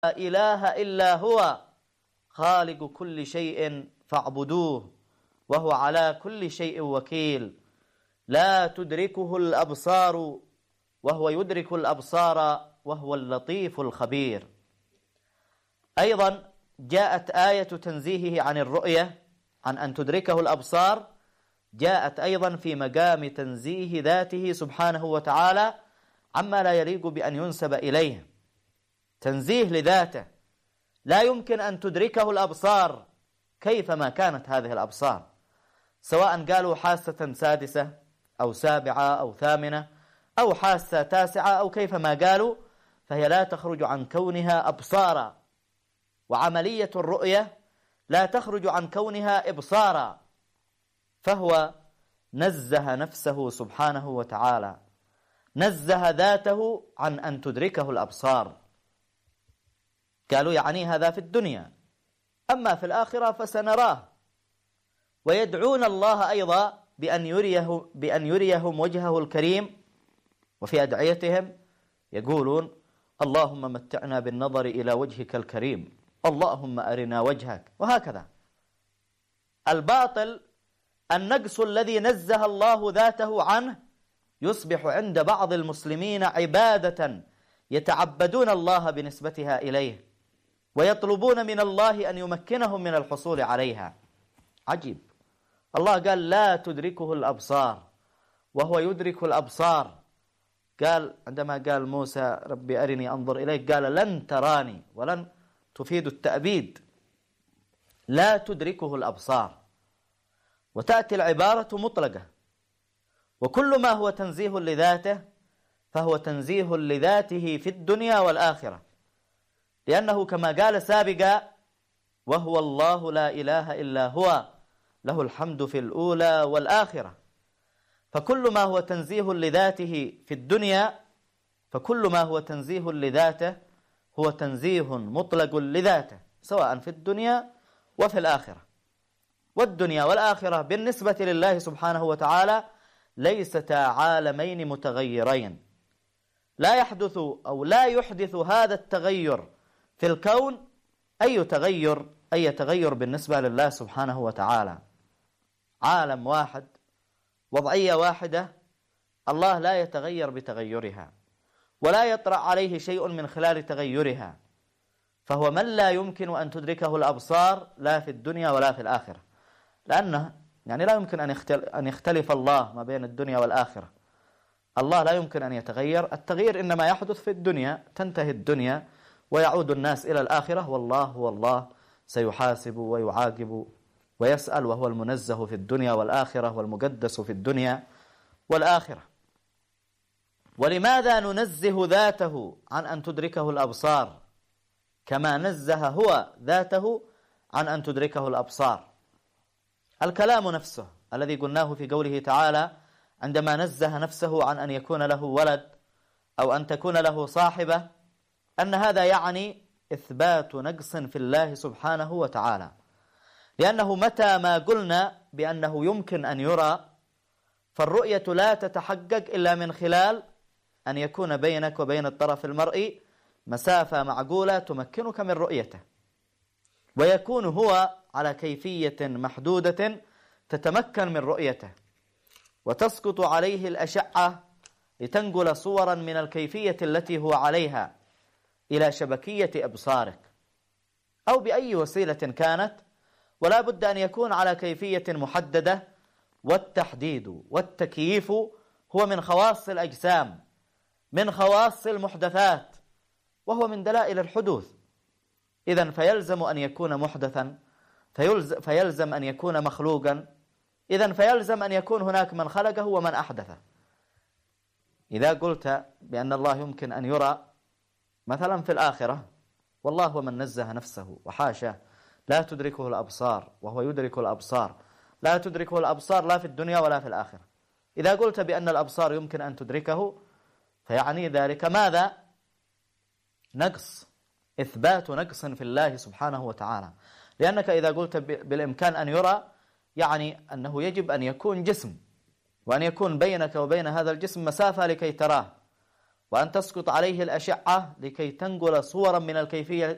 إله إلا هو خالق كل شيء فاعبدوه وهو على كل شيء وكيل لا تدركه الأبصار وهو يدرك الأبصار وهو اللطيف الخبير. أيضا جاءت آية تنزيهه عن الرؤية عن أن تدركه الأبصار، جاءت أيضا في مقام تنزيه ذاته سبحانه وتعالى عما لا يليق بأن ينسب إليه، تنزيه لذاته لا يمكن أن تدركه الأبصار كيفما كانت هذه الأبصار، سواء قالوا حاسة سادسة أو سابعة أو ثامنة أو حاسة تاسعة أو كيفما قالوا، فهي لا تخرج عن كونها أبصارا، وعملية الرؤية لا تخرج عن كونها إبصارا، فهو نزه نفسه سبحانه وتعالى، نزه ذاته عن أن تدركه الأبصار. قالوا يعني هذا في الدنيا، أما في الآخرة فسنراه. ويدعون الله أيضا بأن يريهم وجهه الكريم، وفي أدعيتهم يقولون اللهم متعنا بالنظر إلى وجهك الكريم، اللهم أرنا وجهك، وهكذا. الباطل النقص الذي نزه الله ذاته عنه يصبح عند بعض المسلمين عبادة يتعبدون الله بنسبتها إليه، ويطلبون من الله أن يمكنهم من الحصول عليها. عجيب، الله قال لا تدركه الأبصار وهو يدرك الأبصار. قال عندما قال موسى ربي أرني أنظر إليك، قال لن تراني، ولن تفيد التأبيد، لا تدركه الأبصار. وتأتي العبارة مطلقة، وكل ما هو تنزيه لذاته فهو تنزيه لذاته في الدنيا والآخرة، لأنه كما قال سابقا وهو الله لا إله إلا هو له الحمد في الأولى والآخرة. فكل ما هو تنزيه لذاته في الدنيا، فكل ما هو تنزيه لذاته هو تنزيه مطلق لذاته، سواء في الدنيا وفي الآخرة. والدنيا والآخرة بالنسبة لله سبحانه وتعالى ليستا عالمين متغيرين، لا يحدث أو لا يحدث هذا التغير في الكون أي تغير بالنسبة لله سبحانه وتعالى. عالم واحد، وضعية واحدة، الله لا يتغير بتغيرها، ولا يطرأ عليه شيء من خلال تغيرها، فهو من لا يمكن أن تدركه الأبصار لا في الدنيا ولا في الآخرة، لأنه يعني لا يمكن أن يختلف الله ما بين الدنيا والآخرة. الله لا يمكن أن يتغير، التغيير إنما يحدث في الدنيا، تنتهي الدنيا ويعود الناس إلى الآخرة، والله هو الله سيحاسب ويعاقب ويسأل، وهو المنزه في الدنيا والآخرة والمقدس في الدنيا والآخرة. ولماذا ننزه ذاته عن أن تدركه الأبصار كما نزه هو ذاته عن أن تدركه الأبصار؟ الكلام نفسه الذي قلناه في قوله تعالى عندما نزه نفسه عن أن يكون له ولد أو أن تكون له صاحبة، أن هذا يعني إثبات نقص في الله سبحانه وتعالى، لأنه متى ما قلنا بأنه يمكن أن يرى، فالرؤية لا تتحقق إلا من خلال أن يكون بينك وبين الطرف المرئي مسافة معقولة تمكنك من رؤيته، ويكون هو على كيفية محدودة تتمكن من رؤيته، وتسقط عليه الأشعة لتنقل صورا من الكيفية التي هو عليها إلى شبكية إبصارك أو بأي وسيلة كانت، ولا بد أن يكون على كيفية محددة. والتحديد والتكييف هو من خواص الأجسام، من خواص المحدثات، وهو من دلائل الحدوث. إذن فيلزم أن يكون محدثا، فيلزم أن يكون مخلوقا، إذن فيلزم أن يكون هناك من خلقه ومن أحدثه. إذا قلت بأن الله يمكن أن يرى مثلا في الآخرة، والله هو من نزه نفسه وحاشا، لا تدركه الأبصار وهو يدرك الأبصار، لا تدركه الأبصار لا في الدنيا ولا في الآخرة. إذا قلت بأن الأبصار يمكن أن تدركه فيعني ذلك ماذا؟ نقص، إثبات نقص في الله سبحانه وتعالى، لأنك إذا قلت بالإمكان أن يرى يعني أنه يجب أن يكون جسم، وأن يكون بينك وبين هذا الجسم مسافة لكي تراه، وأن تسقط عليه الأشعة لكي تنقل صورا من الكيفية